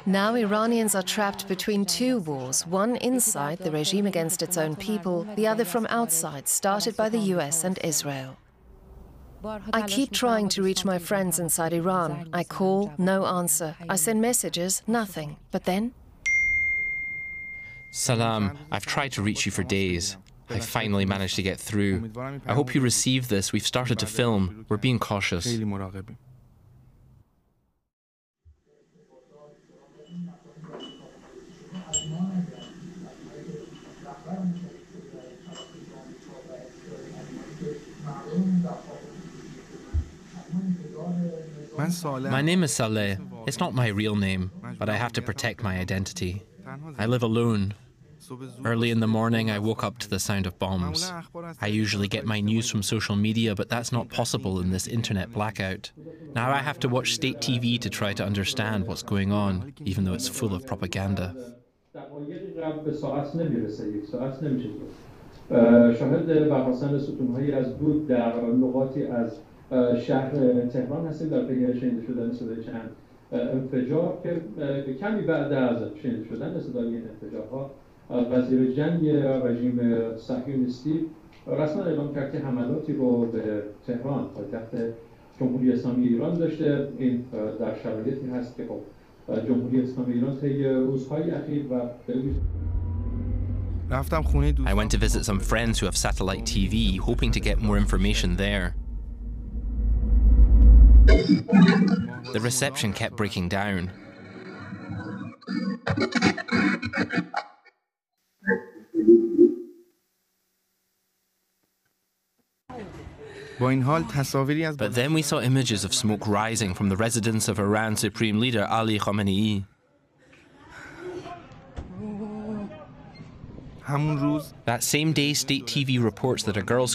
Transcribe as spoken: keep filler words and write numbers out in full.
Now Iranians are trapped between two wars, one inside the regime against its own people, the other from outside, started by the U S and Israel. I keep trying to reach my friends inside Iran. I call, no answer. I send messages, nothing. But then... Salam, I've tried to reach you for days. I finally managed to get through. I hope you receive this. We've started to film. We're being cautious. My name is Saleh. It's not my real name, but I have to protect my identity. I live alone. Early in the morning, I woke up to the sound of bombs. I usually get my news from social media, but that's not possible in this internet blackout. Now I have to watch state T V to try to understand what's going on, even though it's full of propaganda. شهر تهران هستیم در پی شنیده شدن صدای چند انفجار که کمی بعد از شنیده شدن صدای این انفجارها وزیر جنگ رژیم صهیونیستی رسما اعلام کرد که حملاتی رو به تهران پایتخت جمهوری اسلامی ایران داشته. این در شرایطی هست که خب جمهوری اسلامی ایران طی روزهای اخیر و I went to visit some friends who have satellite T V, hoping to get more information there. The reception kept breaking down. But then we saw images of smoke rising from the residence of Iran's Supreme Leader Ali Khamenei. That same day, state T V reports that a girl's